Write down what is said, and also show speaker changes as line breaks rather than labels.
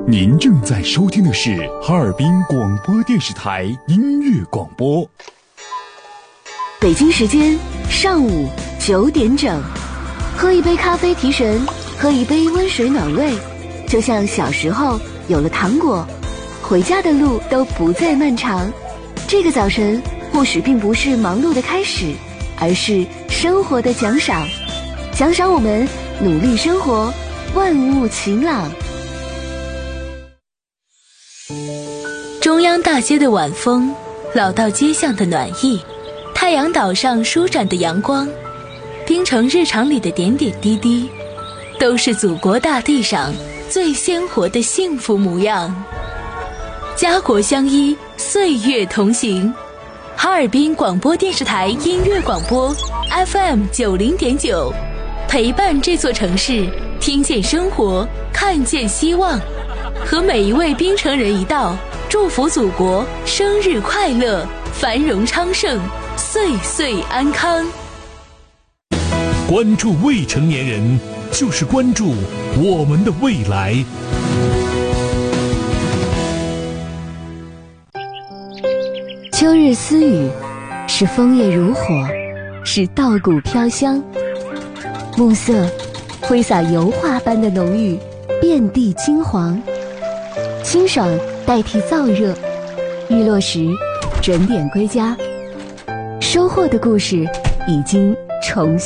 您正在收听的是哈尔滨广播电视台音乐广播。
北京时间上午9点整，喝一杯咖啡提神，喝一杯温水暖胃，就像小时候有了糖果，回家的路都不再漫长。这个早晨或许并不是忙碌的开始，而是生活的奖赏，奖赏我们努力生活，万物晴朗。
中央大街的晚风，老道街巷的暖意，太阳岛上舒展的阳光，冰城日常里的点点滴滴，都是祖国大地上最鲜活的幸福模样。家国相依，岁月同行。哈尔滨广播电视台音乐广播 FM90.9，陪伴这座城市，听见生活，看见希望。和每一位冰城人一道，祝福祖国生日快乐，繁荣昌盛，岁岁安康。
关注未成年人，就是关注我们的未来。
秋日私语，是枫叶如火，是稻谷飘香。暮色挥洒油画般的浓郁，遍地金黄。清爽代替燥热，日落时准点归家。收获的故事已经重新